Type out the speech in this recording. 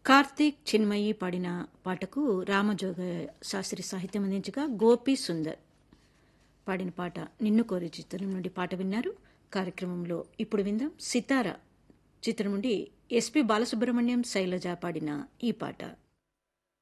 కార్తీక్ చిన్మయి పాడిన పాటకు రామజోగ శాస్త్రి సాహిత్యం అందించగా గోపి సుందర్ పాడిన పాట నిన్ను కోరి చిత్రం నుండి పాట విన్నారు. కార్యక్రమంలో ఇప్పుడు విందాం సితార చిత్రం నుండి ఎస్పి బాలసుబ్రహ్మణ్యం శైలజ పాడిన ఈ పాట.